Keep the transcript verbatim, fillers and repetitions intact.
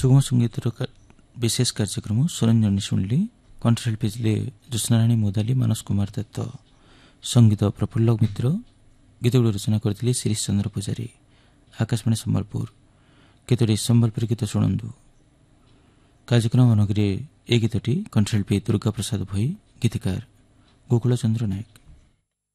सुगम संगीतर विशेष कार्यक्रम सुरंजन शुणिली कंठशिल्पी जिले ज्योत्नारायणी मोदाली मानस कुमार दत्त संगीत प्रफुल्ल मित्र गीत गुड़ रचना करते शिरीष चंद्र पूजारी आकाशवाणी संबलपुर केतोटी संबलपुर गीत शुणु कार्यक्रम अनुग्रह ए गीतटी कंठशिल्पी दुर्गा प्रसाद भई गीतकार गोकुल चंद्र नायक।